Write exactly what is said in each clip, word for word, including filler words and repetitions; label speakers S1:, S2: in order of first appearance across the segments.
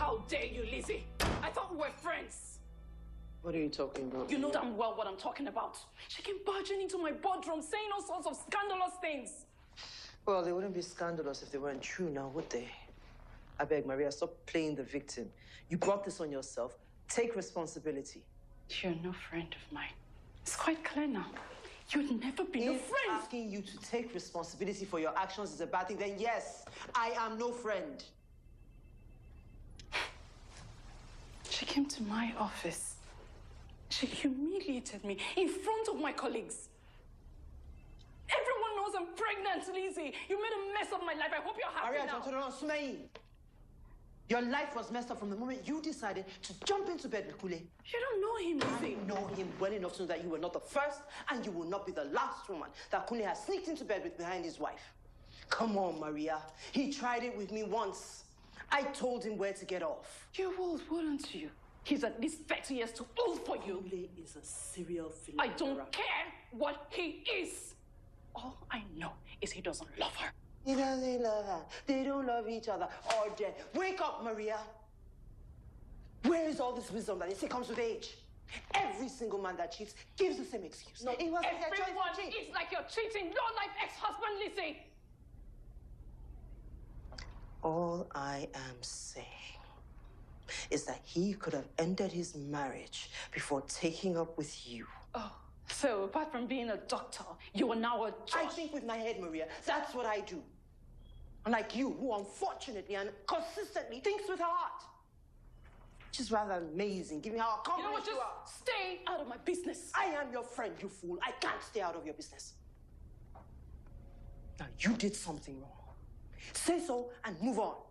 S1: How dare you, Lizzie? I thought we were friends.
S2: What are you talking about?
S1: You know damn well what I'm talking about. She came barging into my boardroom saying all sorts of scandalous things.
S2: Well, they wouldn't be scandalous if they weren't true now, would they? I beg, Maria, stop playing the victim. You brought this on yourself. Take responsibility.
S1: You're no friend of mine. It's quite clear now. You'd never be no
S2: If
S1: friend.
S2: asking you to take responsibility for your actions is a bad thing, then yes, I am no friend.
S1: She came to my office. She humiliated me in front of my colleagues. Everyone knows I'm pregnant, Lizzie. You made a mess of my life. I hope you're happy
S2: Maria,
S1: now.
S2: Maria, Sumai. Your life was messed up from the moment you decided to jump into bed with Kule.
S1: You don't know him, Lizzie.
S2: I know him well enough to know that you were not the first and you will not be the last woman that Kule has sneaked into bed with behind his wife. Come on, Maria. He tried it with me once. I told him where to get off.
S1: You would, wouldn't you? He's at least thirty years too old for you.
S2: Kule is a serial
S1: I
S2: philanderer.
S1: don't care what he is. All I know is he doesn't love her.
S2: He doesn't love her. They don't love each other. Or dead. Wake up, Maria. Where is all this wisdom that they say comes with age? Every single man that cheats gives the same excuse.
S1: No,
S2: it wasn't her choice
S1: everyone
S2: to cheat.
S1: is like you're cheating. Your life ex-husband, Lizzie.
S2: All I am saying is that he could have ended his marriage before taking up with you.
S1: Oh, so apart from being a doctor, you are now a judge.
S2: I think with my head, Maria. That's what I do. Unlike you, who unfortunately and consistently thinks with her heart. Which is rather amazing, given how
S1: You know what?
S2: accomplished
S1: Just
S2: you are.
S1: stay out of my business.
S2: I am your friend, you fool. I can't stay out of your business. Now, you did something wrong. Say so and move on.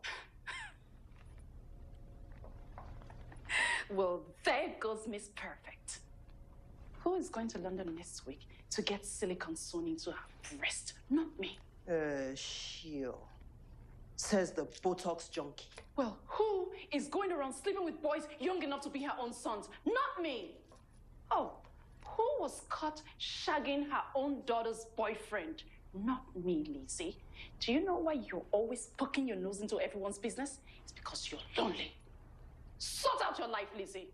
S1: Well, there goes Miss Perfect. Who is going to London next week to get silicone sewn into her breast? Not me.
S2: Uh, she'll. Says the Botox junkie.
S1: Well, who is going around sleeping with boys young enough to be her own sons? Not me. Oh, who was caught shagging her own daughter's boyfriend? Not me, Lizzie. Do you know why you're always poking your nose into everyone's business? It's because you're lonely. Sort out your life, Lizzie.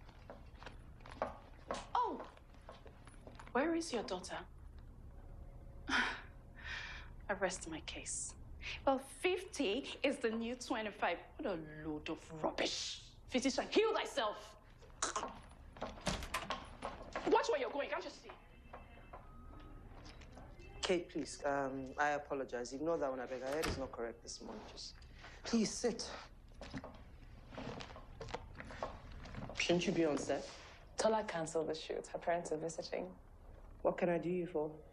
S1: Oh, where is your daughter? I rest my case. Well, fifty is the new twenty-five. What a load of rubbish. fifty, heal thyself. Watch where you're going, can't you see?
S2: Kate, please, um, I apologize. Ignore that one, I beg. Her head is not correct this morning. Just please sit. Shouldn't you be on set?
S3: Tola canceled the shoot. Her parents are visiting.
S2: What can I do you for?